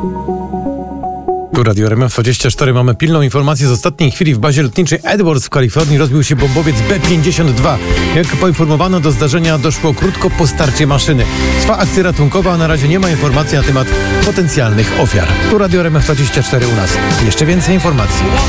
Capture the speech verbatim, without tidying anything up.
Tu Radio R M F dwadzieścia cztery. Mamy pilną informację z ostatniej chwili. W bazie lotniczej Edwards w Kalifornii rozbił się bombowiec B pięćdziesiąt dwa. Jak poinformowano, do zdarzenia doszło krótko po starcie maszyny. Trwa akcja ratunkowa, a na razie nie ma informacji na temat potencjalnych ofiar. Tu Radio R M F dwadzieścia cztery u nas. Jeszcze więcej informacji.